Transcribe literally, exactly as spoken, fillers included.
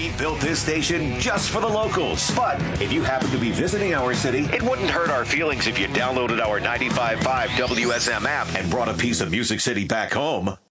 We built this station just for the locals. But if you happen to be visiting our city, it wouldn't hurt our feelings if you downloaded our ninety-five point five W S M app and brought a piece of Music City back home.